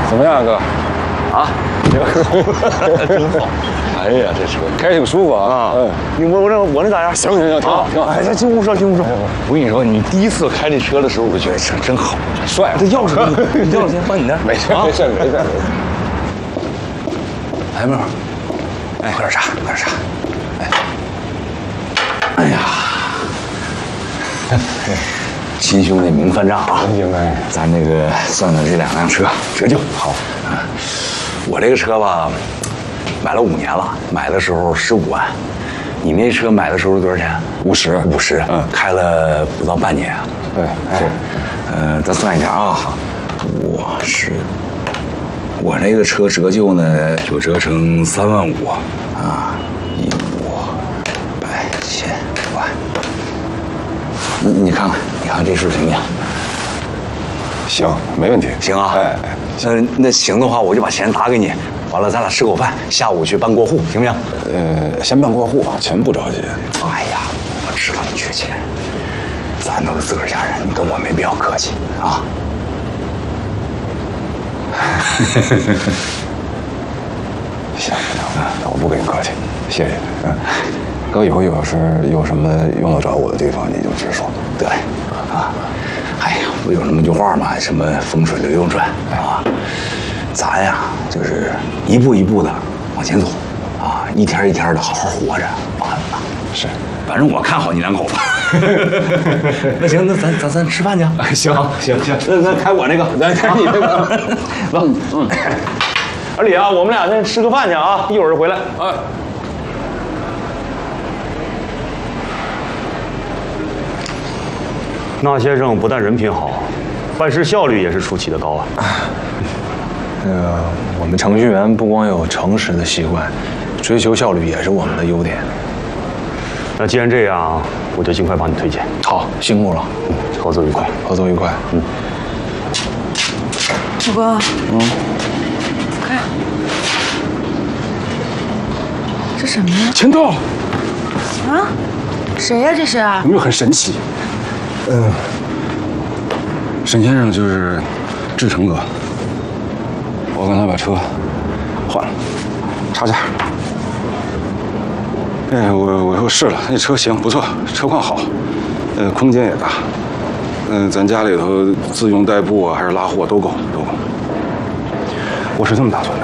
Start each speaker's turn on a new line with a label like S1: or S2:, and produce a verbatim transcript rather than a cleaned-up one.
S1: 怎么样，哥？
S2: 啊，真好！哎呀，这车
S1: 开挺舒服啊。
S2: 嗯，你我我那我那咋样？
S1: 行行行，挺好挺好。
S2: 哎，进屋说，进屋说。我跟你说，你第一次开这车的时候，我就觉得车真好，
S1: 帅。
S2: 这钥匙，你钥匙先放你那儿。
S1: 没事没事没事。
S2: 来，妹儿，哎，喝点茶，喝点茶。哎，哎呀，亲兄弟明算账啊！
S1: 明白。
S2: 咱这个算算这两辆车折旧。好啊，我这个车吧，买了五年了，买的时候十五万。你那车买的时候多少钱？
S1: 五十。
S2: 五十。嗯，开了不到半年。
S1: 对，
S2: 是。呃，咱算一下啊，我是。我这个车折旧呢，就折成三万五啊，一五百千万。你你看看，你看这数行不行？
S1: 行，没问题。
S2: 行啊。
S1: 哎，
S2: 那那行的话，我就把钱打给你，完了咱俩吃口饭，下午去办过户，行不行？
S1: 呃，先办过户啊，钱不着急。
S2: 哎呀，我知道你缺钱，咱都是自个儿家人，你跟我没必要客气啊。
S1: 行行，那我不跟你客气，谢谢。嗯，哥以后有是有什么用得着我的地方，你就直说。
S2: 对，啊，哎呀，不有那么句话嘛，什么风水轮流转啊，咱呀就是一步一步的往前走，啊，一天一天的好好活着，完了。
S1: 是，
S2: 反正我看好你两口子。那行，那咱咱咱吃饭去。
S1: 行行行，
S2: 那咱开我那个，
S1: 咱开你那个。
S2: 嗯嗯。二李啊，我们俩先吃个饭去啊，一会儿回来。
S1: 哎。
S3: 那先生不但人品好，办事效率也是出奇的高啊。
S4: 那个，我们程序员不光有诚实的习惯，追求效率也是我们的优点。
S3: 那既然这样，我就尽快帮你推荐。
S4: 好，辛苦了，
S3: 嗯，合作愉快，
S4: 合作愉快。嗯。
S5: 主播，嗯，看，这什么呀？
S1: 签到。
S5: 啊？谁呀？这是？
S1: 有没有很神奇？嗯，沈先生就是志成哥。我跟他把车换了，差价。哎，我我又试了，那车行不错，车况好，呃，空间也大。嗯、呃，咱家里头自用代步啊，还是拉货都够都够。我是这么打算的，